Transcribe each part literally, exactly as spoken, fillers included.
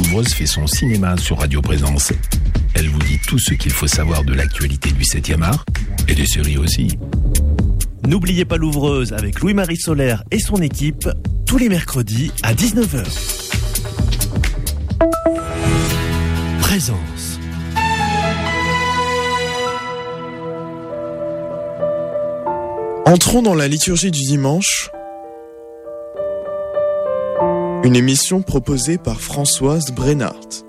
Malbros fait son cinéma sur Radio Présence. Elle vous dit tout ce qu'il faut savoir de l'actualité du septième art et des séries aussi. N'oubliez pas l'ouvreuse avec Louis-Marie Solaire et son équipe tous les mercredis à dix-neuf heures. Présence. Entrons dans la liturgie du dimanche, une émission proposée par Françoise Brennart.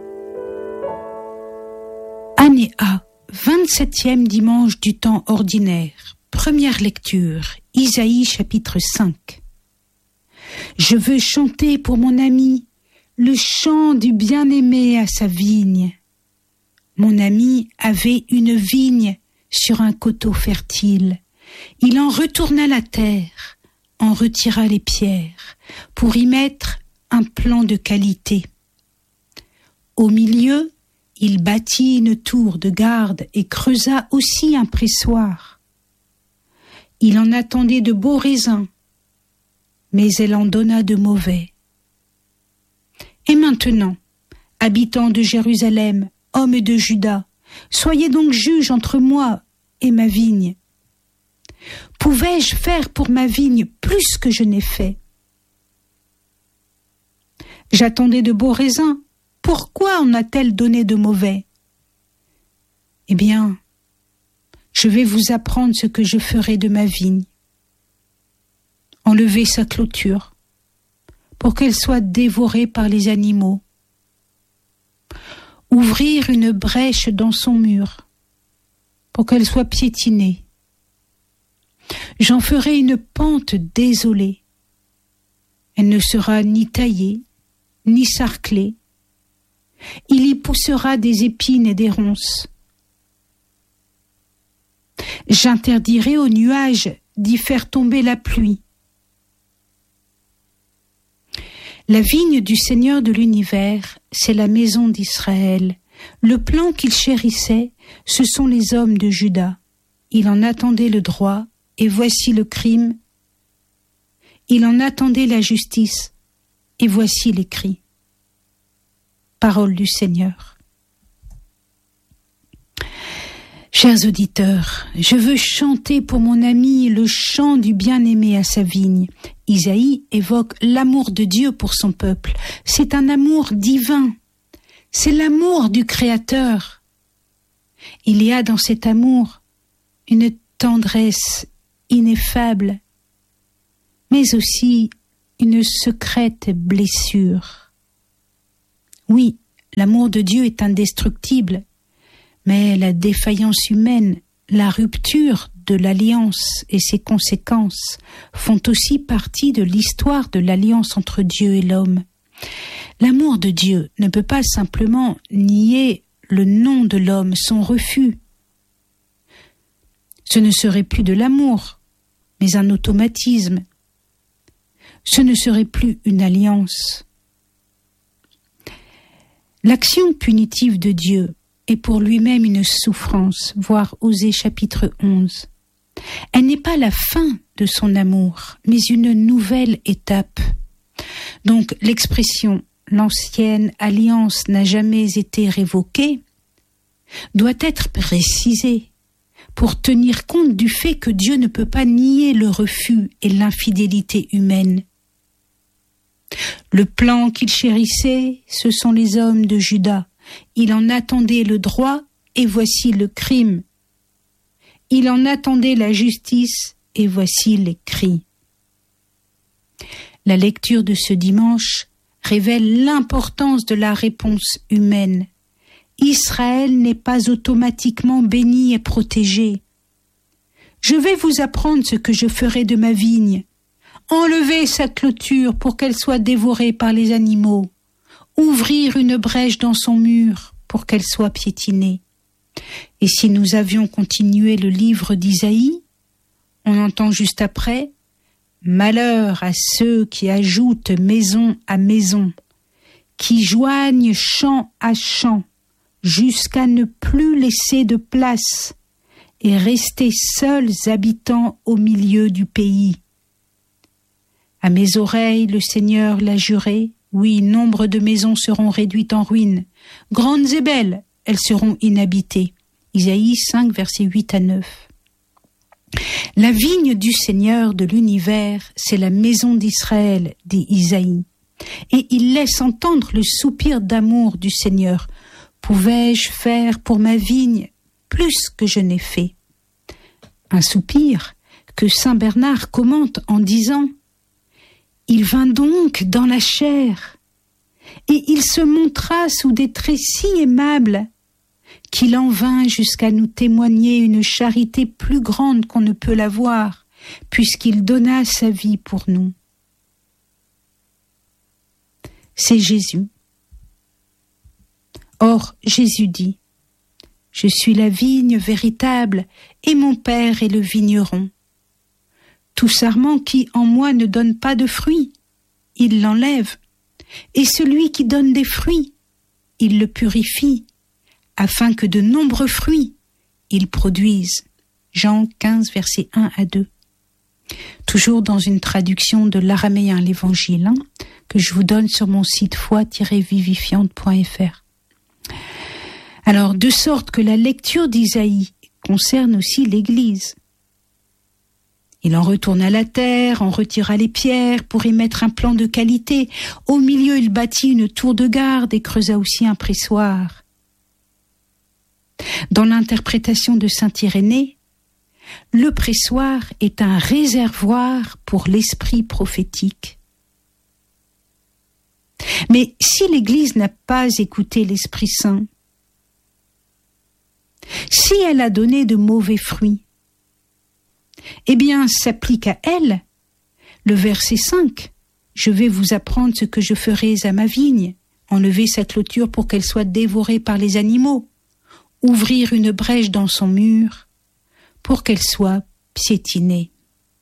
Année A, vingt-septième dimanche du temps ordinaire. Première lecture, Isaïe chapitre cinq. Je veux chanter pour mon ami le chant du bien-aimé à sa vigne. Mon ami avait une vigne sur un coteau fertile. Il en retourna la terre, en retira les pierres, pour y mettre un plan de qualité. Au milieu, il bâtit une tour de garde et creusa aussi un pressoir. Il en attendait de beaux raisins, mais elle en donna de mauvais. Et maintenant, habitants de Jérusalem, hommes de Juda, soyez donc juges entre moi et ma vigne. Pouvais-je faire pour ma vigne plus que je n'ai fait? J'attendais de beaux raisins. Pourquoi en a-t-elle donné de mauvais? Eh bien, je vais vous apprendre ce que je ferai de ma vigne. Enlever sa clôture, pour qu'elle soit dévorée par les animaux. Ouvrir une brèche dans son mur, pour qu'elle soit piétinée. J'en ferai une pente désolée. Elle ne sera ni taillée, ni sarclée. Il y poussera des épines et des ronces. J'interdirai aux nuages d'y faire tomber la pluie. La vigne du Seigneur de l'univers, c'est la maison d'Israël. Le plan qu'il chérissait, ce sont les hommes de Juda. Il en attendait le droit, et voici le crime. Il en attendait la justice, et voici les cris. Parole du Seigneur. Chers auditeurs, je veux chanter pour mon ami le chant du bien-aimé à sa vigne. Isaïe évoque l'amour de Dieu pour son peuple. C'est un amour divin. C'est l'amour du Créateur. Il y a dans cet amour une tendresse ineffable, mais aussi une secrète blessure. Oui, l'amour de Dieu est indestructible, mais la défaillance humaine, la rupture de l'alliance et ses conséquences font aussi partie de l'histoire de l'alliance entre Dieu et l'homme. L'amour de Dieu ne peut pas simplement nier le nom de l'homme, son refus. Ce ne serait plus de l'amour, mais un automatisme. Ce ne serait plus une alliance. L'action punitive de Dieu est pour lui-même une souffrance, voir Osée chapitre onze. Elle n'est pas la fin de son amour, mais une nouvelle étape. Donc l'expression « l'ancienne alliance n'a jamais été révoquée » doit être précisée pour tenir compte du fait que Dieu ne peut pas nier le refus et l'infidélité humaine. Le plan qu'il chérissait, ce sont les hommes de Juda. Il en attendait le droit, et voici le crime. Il en attendait la justice, et voici les cris. La lecture de ce dimanche révèle l'importance de la réponse humaine. Israël n'est pas automatiquement béni et protégé. Je vais vous apprendre ce que je ferai de ma vigne. Enlever sa clôture pour qu'elle soit dévorée par les animaux. Ouvrir une brèche dans son mur pour qu'elle soit piétinée. Et si nous avions continué le livre d'Isaïe, on entend juste après « Malheur à ceux qui ajoutent maison à maison, qui joignent champ à champ, jusqu'à ne plus laisser de place et rester seuls habitants au milieu du pays. À mes oreilles, le Seigneur l'a juré, Oui, nombre de maisons seront réduites en ruines. Grandes et belles, elles seront inhabitées. Isaïe cinq, versets huit à neuf. La vigne du Seigneur de l'univers, c'est la maison d'Israël, dit Isaïe. Et il laisse entendre le soupir d'amour du Seigneur. Pouvais-je faire pour ma vigne plus que je n'ai fait? Un soupir que saint Bernard commente en disant « Il vint donc dans la chair, et il se montra sous des traits si aimables qu'il en vint jusqu'à nous témoigner une charité plus grande qu'on ne peut la voir, puisqu'il donna sa vie pour nous. » C'est Jésus. Or, Jésus dit « Je suis la vigne véritable, et mon Père est le vigneron. Tout sarment qui en moi ne donne pas de fruits, il l'enlève, et celui qui donne des fruits, il le purifie, afin que de nombreux fruits il produise. » Jean quinze, versets un à deux. Toujours dans une traduction de l'araméen l'Évangile, hein, que je vous donne sur mon site foi tiret vivifiante point f r. Alors, de sorte que la lecture d'Isaïe concerne aussi l'Église. Il en retourna la terre, en retira les pierres pour y mettre un plan de qualité. Au milieu, il bâtit une tour de garde et creusa aussi un pressoir. Dans l'interprétation de saint Irénée, le pressoir est un réservoir pour l'esprit prophétique. Mais si l'Église n'a pas écouté l'Esprit Saint, si elle a donné de mauvais fruits, eh bien, s'applique à elle le verset cinq. « Je vais vous apprendre ce que je ferai à ma vigne, enlever sa clôture pour qu'elle soit dévorée par les animaux, ouvrir une brèche dans son mur pour qu'elle soit piétinée. »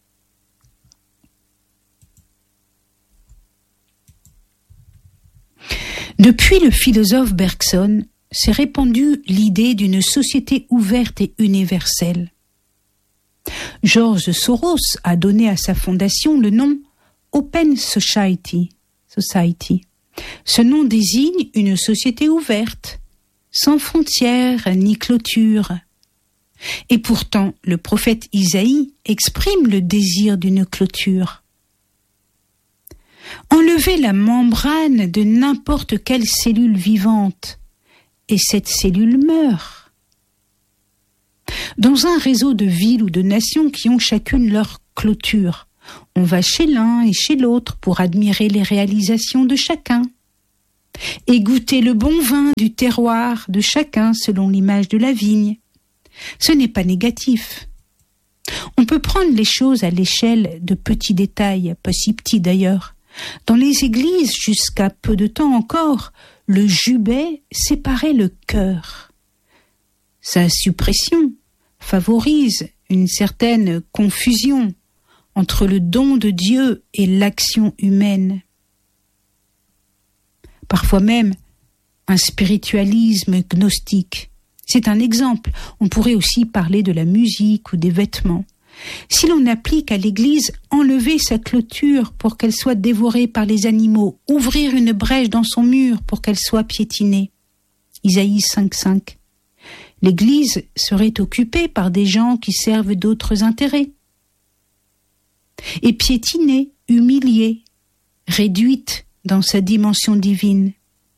Depuis le philosophe Bergson, s'est répandue l'idée d'une société ouverte et universelle. George Soros a donné à sa fondation le nom Open Society. Society. Ce nom désigne une société ouverte, sans frontières ni clôtures. Et pourtant, le prophète Isaïe exprime le désir d'une clôture. Enlevez la membrane de n'importe quelle cellule vivante, et cette cellule meurt. Dans un réseau de villes ou de nations qui ont chacune leur clôture, on va chez l'un et chez l'autre pour admirer les réalisations de chacun et goûter le bon vin du terroir de chacun selon l'image de la vigne. Ce n'est pas négatif. On peut prendre les choses à l'échelle de petits détails, pas si petits d'ailleurs. Dans les églises, jusqu'à peu de temps encore, le jubé séparait le cœur. Sa suppression favorise une certaine confusion entre le don de Dieu et l'action humaine. Parfois même un spiritualisme gnostique. C'est un exemple. On pourrait aussi parler de la musique ou des vêtements. Si l'on applique à l'Église enlever sa clôture pour qu'elle soit dévorée par les animaux, ouvrir une brèche dans son mur pour qu'elle soit piétinée, Isaïe cinq cinq, l'Église serait occupée par des gens qui servent d'autres intérêts. Et piétinée, humiliée, réduite dans sa dimension divine.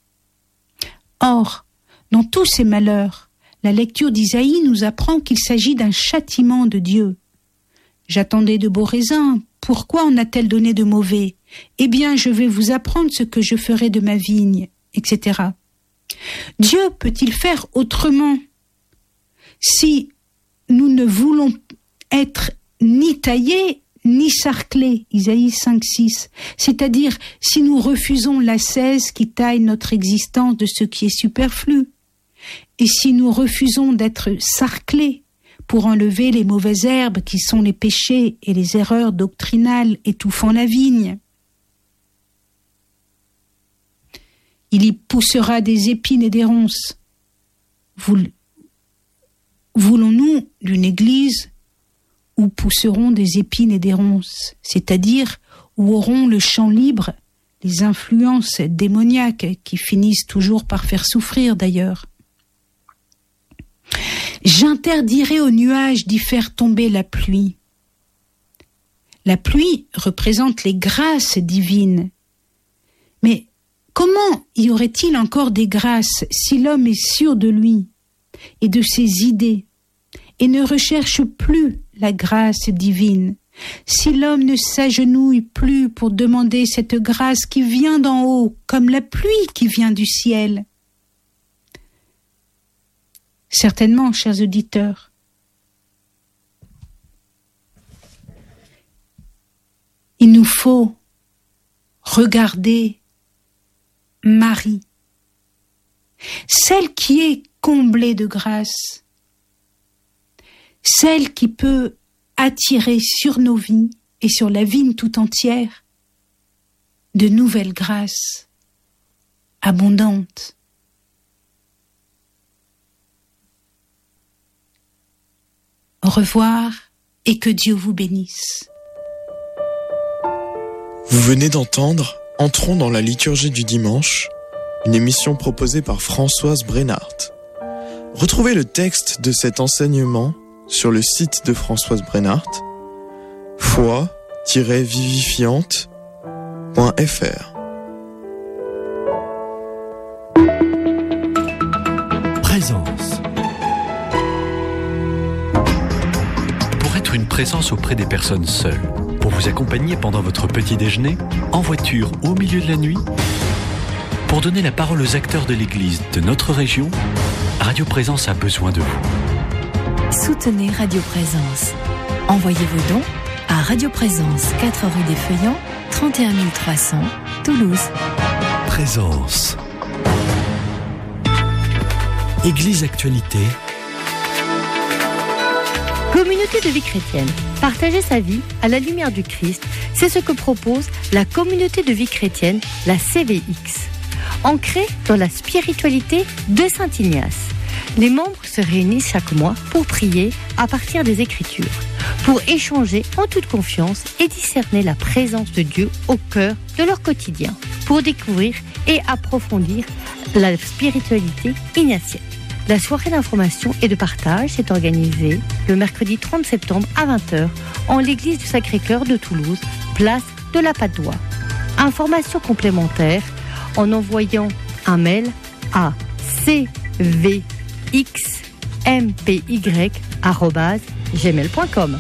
Or, dans tous ces malheurs, la lecture d'Isaïe nous apprend qu'il s'agit d'un châtiment de Dieu. J'attendais de beaux raisins, pourquoi en a-t-elle donné de mauvais? Eh bien, je vais vous apprendre ce que je ferai de ma vigne, et cetera. Dieu peut-il faire autrement? Si nous ne voulons être ni taillés ni sarclés, Isaïe cinq six, c'est-à-dire si nous refusons l'ascèse qui taille notre existence de ce qui est superflu, et si nous refusons d'être sarclés pour enlever les mauvaises herbes qui sont les péchés et les erreurs doctrinales étouffant la vigne, il y poussera des épines et des ronces. Voulons-nous d'une église où pousseront des épines et des ronces, c'est-à-dire où auront le champ libre les influences démoniaques qui finissent toujours par faire souffrir d'ailleurs. J'interdirai aux nuages d'y faire tomber la pluie. La pluie représente les grâces divines. Mais comment y aurait-il encore des grâces si l'homme est sûr de lui et de ses idées et ne recherche plus la grâce divine, si l'homme ne s'agenouille plus pour demander cette grâce qui vient d'en haut, comme la pluie qui vient du ciel? Certainement, chers auditeurs, il nous faut regarder Marie, celle qui est comblée de grâce, celle qui peut attirer sur nos vies et sur la vie tout entière de nouvelles grâces abondantes. Au revoir et que Dieu vous bénisse. Vous venez d'entendre Entrons dans la liturgie du dimanche, une émission proposée par Françoise Brennart. Retrouvez le texte de cet enseignement sur le site de Françoise Brennart, foi tiret vivifiante point f r. Présence. Pour être une présence auprès des personnes seules, pour vous accompagner pendant votre petit déjeuner, en voiture ou au milieu de la nuit, pour donner la parole aux acteurs de l'Église de notre région, Radio Présence a besoin de vous. Soutenez Radio Présence. Envoyez vos dons à Radio Présence, quatre rue des Feuillants, trente et un mille trois cents, Toulouse. Présence. Église Actualité. Communauté de vie chrétienne. Partager sa vie à la lumière du Christ, c'est ce que propose la communauté de vie chrétienne, la C V X. Ancrée dans la spiritualité de Saint Ignace, les membres se réunissent chaque mois pour prier à partir des Écritures, pour échanger en toute confiance et discerner la présence de Dieu au cœur de leur quotidien, pour découvrir et approfondir la spiritualité ignatienne. La soirée d'information et de partage est organisée le mercredi trente septembre à vingt heures en l'église du Sacré-Cœur de Toulouse, place de la Padoie. Informations complémentaires en envoyant un mail à c v x m p y arobase gmail point com.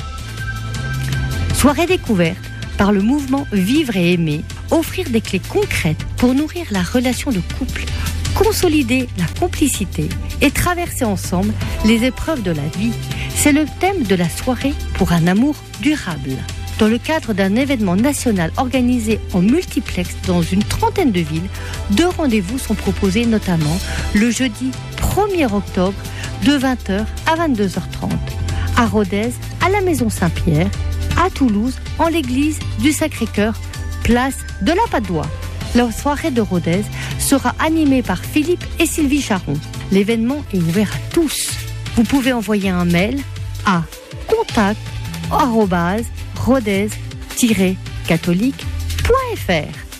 Soirée découverte par le mouvement Vivre et Aimer, offrir des clés concrètes pour nourrir la relation de couple, consolider la complicité et traverser ensemble les épreuves de la vie. C'est le thème de la soirée pour un amour durable. Dans le cadre d'un événement national organisé en multiplex dans une trentaine de villes, deux rendez-vous sont proposés notamment le jeudi premier octobre de vingt heures à vingt-deux heures trente, à Rodez, à la Maison Saint-Pierre, à Toulouse, en l'église du Sacré-Cœur, place de la Padoie. La soirée de Rodez sera animée par Philippe et Sylvie Charon. L'événement est ouvert à tous. Vous pouvez envoyer un mail à contact arobase rodez tiret catholique point f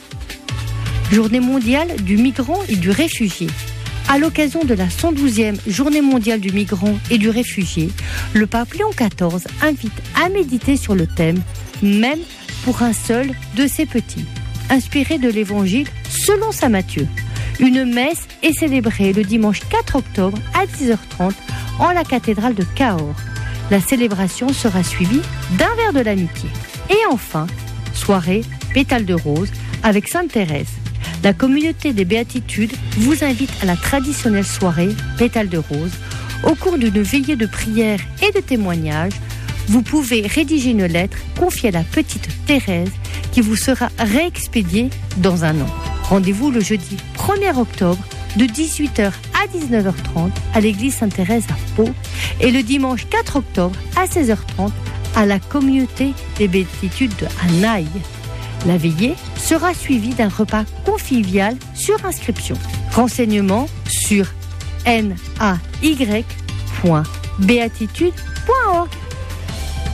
r. Journée mondiale du migrant et du réfugié. À l'occasion de la cent douzième Journée mondiale du migrant et du réfugié, le pape Léon quatorze invite à méditer sur le thème « Même pour un seul de ses petits », inspiré de l'évangile selon saint Matthieu. Une messe est célébrée le dimanche quatre octobre à dix heures trente en la cathédrale de Cahors. La célébration sera suivie d'un verre de l'amitié. Et enfin, soirée pétale de rose avec Sainte Thérèse. La communauté des béatitudes vous invite à la traditionnelle soirée pétale de rose. Au cours d'une veillée de prière et de témoignages, vous pouvez rédiger une lettre confiée à la petite Thérèse qui vous sera réexpédiée dans un an. Rendez-vous le jeudi premier octobre de dix-huit heures à dix-neuf heures trente à l'église Sainte-Thérèse à Pau et le dimanche quatre octobre à seize heures trente à la communauté des béatitudes de Hanaï. La veillée sera suivie d'un repas convivial sur inscription. Renseignements sur nay point béatitude point org.